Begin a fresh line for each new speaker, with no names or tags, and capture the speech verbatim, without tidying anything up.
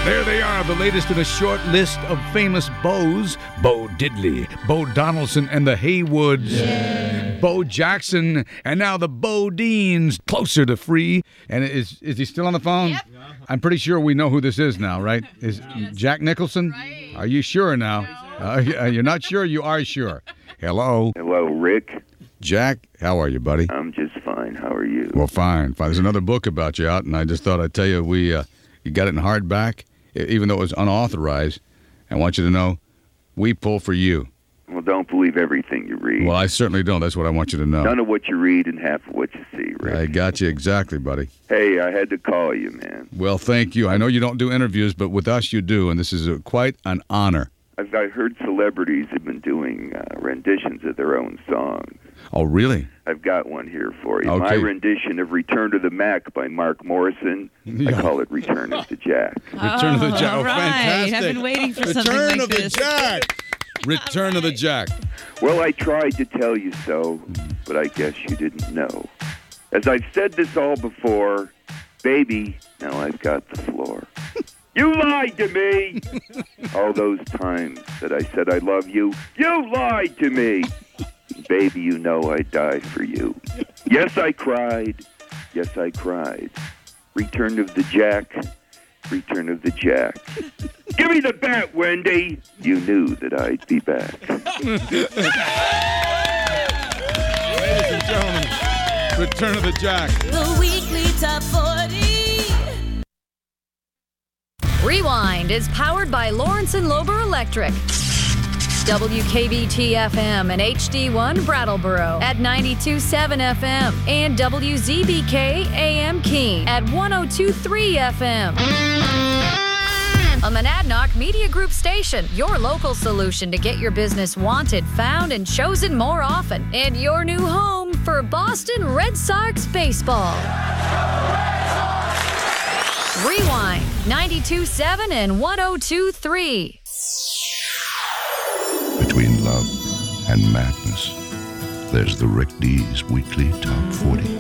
There they are, the latest in a short list of famous Bows. Bo Diddley, Bo Donaldson, and the Haywoods. Yeah. Bo Jackson, and now the Bodines, closer to free. And is is he still on the phone?
Yep.
I'm pretty sure we know who this is now, right? Is Jack Nicholson?
Right.
Are you sure now? Uh, you're not sure? You are sure. Hello.
Hello, Rick.
Jack, how are you, buddy?
I'm just fine. How are you?
Well, fine. Fine. There's another book about you out, and I just thought I'd tell you we uh, you got it in hardback. Even though it was unauthorized, I want you to know, we pull for you.
Well, don't believe everything you read.
Well, I certainly don't. That's what I want you to know.
None of what you read and half of what you see, Rick.
I got you exactly, buddy.
Hey, I had to call you, man.
Well, thank you. I know you don't do interviews, but with us you do, and this is a, quite an honor.
I've I heard celebrities have been doing uh, renditions of their own songs.
Oh, really?
I've got one here for you.
Okay.
My rendition of Return to the Mac by Mark Morrison.
Yeah.
I call it Return of the Jack.
Return of the Jack.
all
Oh,
right.
fantastic.
I've been waiting for
Return
something like
of
this.
the Jack. Return of the Jack.
Well, I tried to tell you so, but I guess you didn't know. As I've said this all before, baby, now I've got the floor. You lied to me! All those times that I said I love you, you lied to me! Baby, you know I'd die for you. Yes, I cried. Yes, I cried. Return of the Jack. Return of the Jack. Give me the bat, Wendy! You knew that I'd be back.
Ladies and gentlemen, Return of the Jack.
The weekly top forty.
Rewind is powered by Lawrence and Lober Electric. W K B T F M and H D one Brattleboro at ninety-two point seven F M and W Z B K A M Keene at one oh two point three F M. A Monadnock Media Group station, your local solution to get your business wanted, found, and chosen more often. And your new home for Boston Red Sox baseball. Rewind, ninety-two point seven and one oh two point three.
Between love and madness, there's the Rick D's Weekly Top forty.